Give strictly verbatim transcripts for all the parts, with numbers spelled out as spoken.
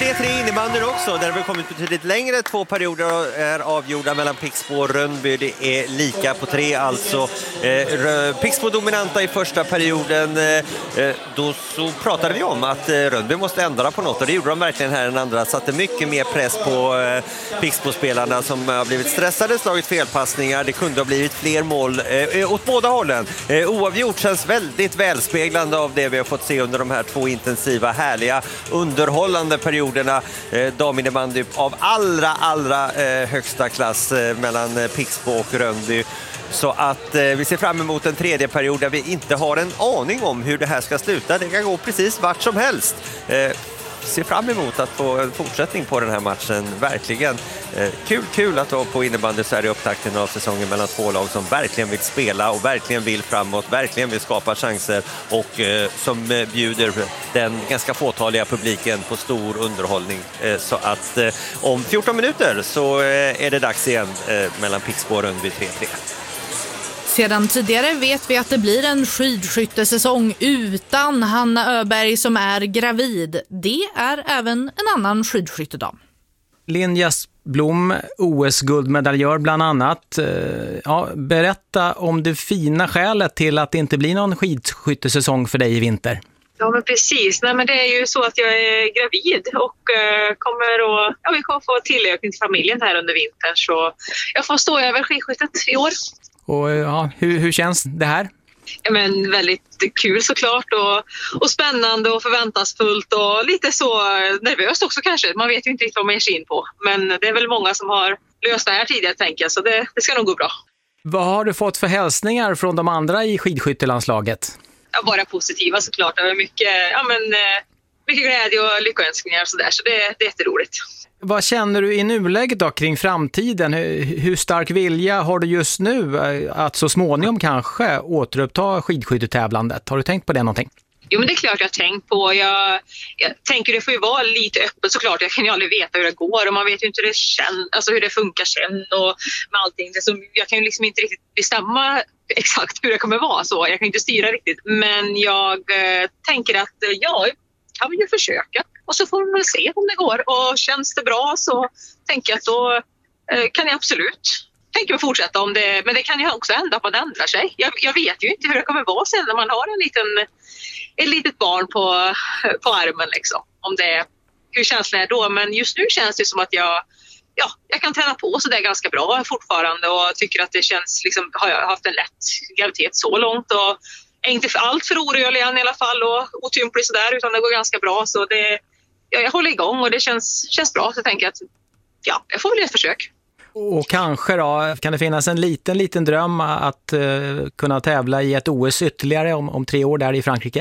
tre tre innebandyn också. Där har vi kommit betydligt längre. Två perioder är avgjorda mellan Pixbo och Rönnby. Det är lika på tre alltså. Eh, Pixbo dominanta i första perioden. Eh, då så pratade vi om att eh, Rönnby måste ändra på något. Och det gjorde de verkligen här den andra. Satte mycket mer press på eh, Pixbo-spelarna som har blivit stressade, slagit felpassningar. Det kunde ha blivit fler mål eh, åt båda hållen. Eh, oavgjort känns väldigt välspeglande av det vi har fått se under de här två intensiva, härliga, underhållande perioderna. Eh, daminnebandy av allra, allra eh, högsta klass eh, mellan eh, Pixbo och Rönnby. Så att eh, vi ser fram emot en tredje period där vi inte har en aning om hur det här ska sluta. Det kan gå precis vart som helst. Eh, ser fram emot att få en fortsättning på den här matchen. Verkligen eh, kul, kul att vara på innebandy så här i upptakten av säsongen mellan två lag som verkligen vill spela och verkligen vill framåt, verkligen vill skapa chanser och eh, som eh, bjuder den ganska fåtaliga publiken på stor underhållning. Eh, så att eh, om fjorton minuter så eh, är det dags igen eh, mellan Pixbo och Rönnby tre tre. Sedan tidigare vet vi att det blir en skidskyttesäsong utan Hanna Öberg som är gravid. Det är även en annan skidskyttedam. Linja Blom, O S-guldmedaljör bland annat. Ja, berätta om det fina skälet till att det inte blir någon skidskyttesäsong för dig i vinter. Ja, men precis. Nej, men det är ju så att jag är gravid och uh, kommer att, ja, vi kommer få tillökning till familjen här under vintern. Så jag får stå över skidskyttet i år. Och ja, hur, hur känns det här? Ja, men väldigt kul såklart och, och spännande och förväntansfullt och lite så nervöst också kanske. Man vet ju inte riktigt vad man ger sig in på. Men det är väl många som har löst det här tidigare tänker jag, så det, det ska nog gå bra. Vad har du fått för hälsningar från de andra i skidskyttelandslaget? Ja, bara positiva såklart. Det var mycket, ja, men, mycket glädje och lyckönskningar och sådär, så det, det är jätteroligt. Vad känner du i nuläget då kring framtiden? Hur stark vilja har du just nu att så småningom kanske återuppta skidskyttetävlandet? Har du tänkt på det någonting? Jo, men det är klart jag har tänkt på. Jag, jag tänker det får ju vara lite öppet såklart. Jag kan ju aldrig veta hur det går och man vet ju inte hur det, känns, alltså hur det funkar sen och med allting. Så jag kan ju liksom inte riktigt bestämma exakt hur det kommer vara så. Jag kan inte styra riktigt. Men jag eh, tänker att ja, jag vill ju försöka. Och så får vi väl se om det går. Och känns det bra så tänker jag att då eh, kan jag absolut tänker jag fortsätta om det. Men det kan ju också hända på att det ändrar sig. Jag, jag vet ju inte hur det kommer vara sen när man har en liten, ett litet barn på, på armen. Liksom. Om det, hur känslan är då. Men just nu känns det som att jag, ja, jag kan träna på så det är ganska bra fortfarande. Och tycker att det känns, liksom, har jag haft en lätt graviditet så långt. Och är inte för allt för orölig än i alla fall och otymplig sådär, utan det går ganska bra. Så det, ja, jag håller igång och det känns, känns bra. Så jag tänker att ja, jag får väl ett försök. Och kanske då, kan det finnas en liten, liten dröm att uh, kunna tävla i ett O S ytterligare om, om tre år där i Frankrike?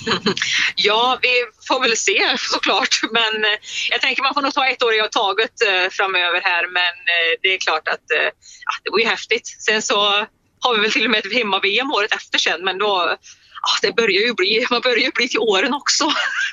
Ja, vi får väl se såklart. Men eh, jag tänker man får nog ta ett år i taget eh, framöver här. Men eh, det är klart att eh, ja, det var ju häftigt. Sen så har vi väl till och med ett hemma-V M året efter sen. Men då, ja, det börjar ju bli, man börjar ju bli till åren också.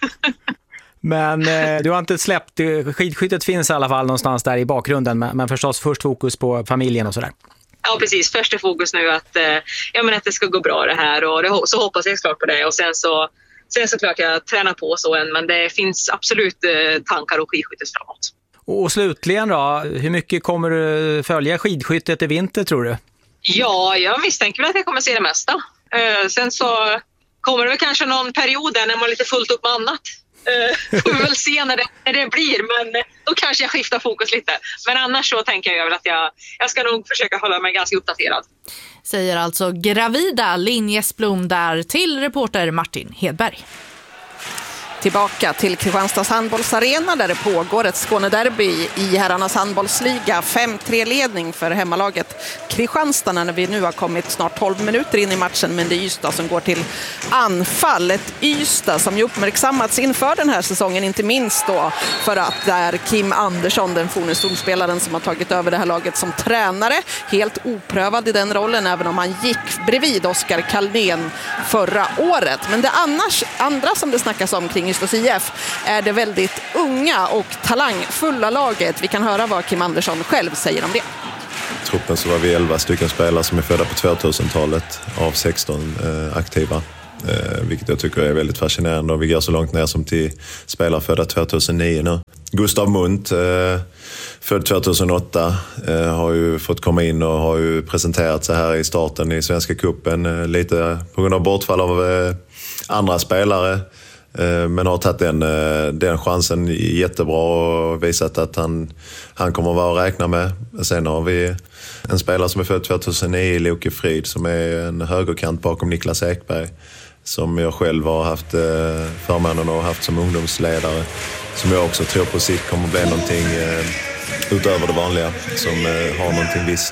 Men eh, du har inte släppt, skidskyttet finns i alla fall någonstans där i bakgrunden. Men, men förstås först fokus på familjen och sådär. Ja, precis. Första fokus nu att, eh, ja, men att det ska gå bra det här. Och det, så hoppas jag klart på det. Och sen så, sen så klart jag tränar på så än. Men det finns absolut eh, tankar och skidskyttet framåt. Och slutligen då, hur mycket kommer du följa skidskyttet i vinter tror du? Ja, jag misstänker väl att jag kommer se det mesta. Uh, sen så kommer det väl kanske någon period där när man är lite fullt upp med annat. Uh, får vi väl se när det, när det blir, men då kanske jag skiftar fokus lite. Men annars så tänker jag väl att jag, jag ska nog försöka hålla mig ganska uppdaterad. Säger alltså gravida Linje Blom där till reporter Martin Hedberg. Tillbaka till Kristianstads handbollsarena där det pågår ett Skånederby i herrarnas handbollsliga. fem tre ledning för hemmalaget Kristianstad när vi nu har kommit snart tolv minuter in i matchen. Men det är Ystad som går till anfall. Ett Ystad som ju uppmärksammats inför den här säsongen, inte minst då för att det är Kim Andersson, den forne storspelaren som har tagit över det här laget som tränare. Helt oprövad i den rollen även om han gick bredvid Oskar Kallén förra året. Men det annars, andra som det snackas om kring Ystad I F är det väldigt unga och talangfulla laget. Vi kan höra vad Kim Andersson själv säger om det. I truppen så var vi elva stycken spelare som är födda på tvåtusentalet av sexton eh, aktiva. eh, vilket jag tycker är väldigt fascinerande, och vi går så långt ner som till spelare födda tvåtusennio nu. Gustav Munt, eh, född tvåtusenåtta, eh, har ju fått komma in och har ju presenterat sig här i starten i Svenska cupen, eh, lite på grund av bortfall av eh, andra spelare. Men har tagit den, den chansen jättebra och visat att han, han kommer att vara att räkna med. Sen har vi en spelare som är född tvåtusenio, Loke Frid, som är en högerkant bakom Niklas Ekberg, som jag själv har haft förmånen och haft som ungdomsledare, som jag också tror på sikt kommer att bli någonting utöver det vanliga, som har någonting visst.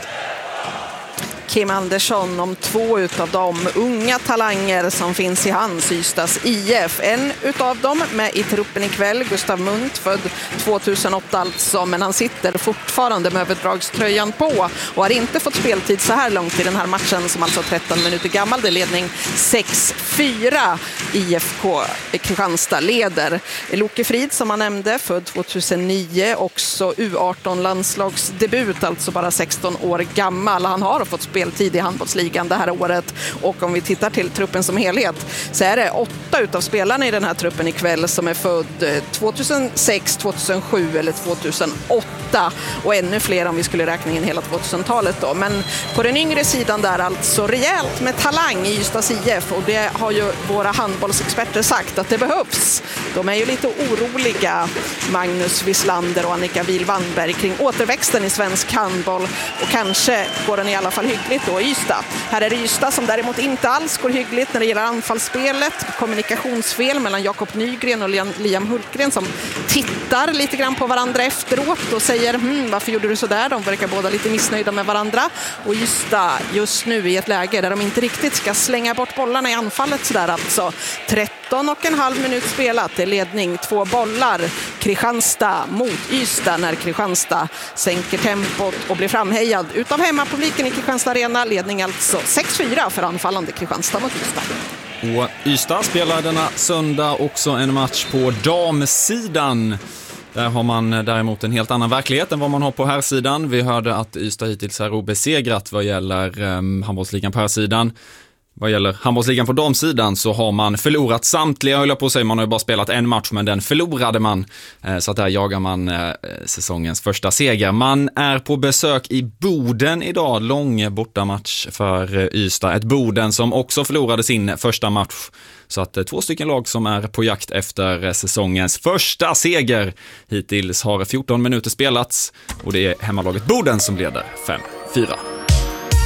Kim Andersson om två utav de unga talanger som finns i hans Ystads I F. En utav dem med i truppen ikväll, Gustav Munt, född tvåtusenåtta alltså, men han sitter fortfarande med överdragströjan på och har inte fått speltid så här långt i den här matchen, som alltså tretton minuter gammal. Det är ledning sex fyra. I F K Kristianstad leder. Loke Frid, som han nämnde, född tvåtusenio, också U arton-landslagsdebut, alltså bara sexton år gammal. Han har fått speltid i handbollsligan det här året, och om vi tittar till truppen som helhet så är det åtta utav spelarna i den här truppen ikväll som är född tvåtusensex, tvåtusensju eller tvåtusenåtta, och ännu fler om vi skulle räkna in hela tvåtusentalet då. Men på den yngre sidan där alltså rejält med talang i Ystads I F, och det har ju våra handbollsexperter sagt att det behövs. De är ju lite oroliga, Magnus Wislander och Annika Wihl-Wannberg, kring återväxten i svensk handboll, och kanske går den i alla fall hyggligt då i Ystad. Här är det Ystad som däremot inte alls går hyggligt när det gäller anfallsspelet. Kommunikationsfel mellan Jakob Nygren och Liam Hultgren, som tittar lite grann på varandra efteråt och säger hm, varför gjorde du så där? De verkar båda lite missnöjda med varandra. Och Ystad just nu i ett läge där de inte riktigt ska slänga bort bollarna i anfallet så där alltså. tretton och en halv minut spelat. Det är ledning två bollar. Kristianstad mot Ystad när Kristianstad sänker tempot och blir framhejad utav hemmapubliken i Kristianstad Arena. Ledning alltså sex fyra för anfallande Kristianstad mot Ystad. Och Ystad spelar denna söndag också en match på damsidan. Där har man däremot en helt annan verklighet än vad man har på här sidan. Vi hörde att Ystad hittills är obesegrat vad gäller um, handbollsligan på här sidan. Vad gäller handbollsligan på damsidan så har man förlorat samtliga, höll jag på att säga, man har ju bara spelat en match, men den förlorade man. Så att där jagar man säsongens första seger. Man är på besök i Boden idag, lång bortamatch för Ystad. Ett Boden som också förlorade sin första match. Så att två stycken lag som är på jakt efter säsongens första seger. Hittills har fjorton minuter spelats och det är hemmalaget Boden som leder fem fyra.